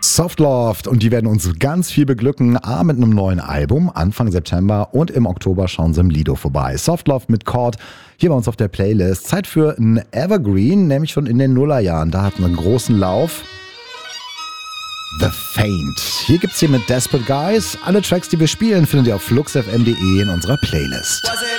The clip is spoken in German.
Softloft und die werden uns ganz viel beglücken. A mit einem neuen Album Anfang September und im Oktober schauen sie im Lido vorbei. Softloft mit Chord hier bei uns auf der Playlist. Zeit für ein Evergreen, nämlich schon in den Nullerjahren. Da hatten wir einen großen Lauf. The Faint. Hier gibt's hier mit Desperate Guys. Alle Tracks, die wir spielen, findet ihr auf fluxfm.de in unserer Playlist.